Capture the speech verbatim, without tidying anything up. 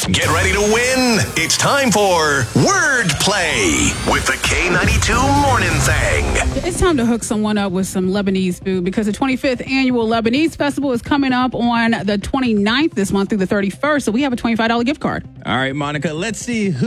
Get ready to win. It's time for Wordplay with the K ninety-two Morning Thing. It's time to hook someone up with some Lebanese food because the twenty-fifth Annual Lebanese Festival is coming up on the twenty-ninth this month through the thirty-first. So we have a twenty-five dollars gift card. All right, Monica, let's see who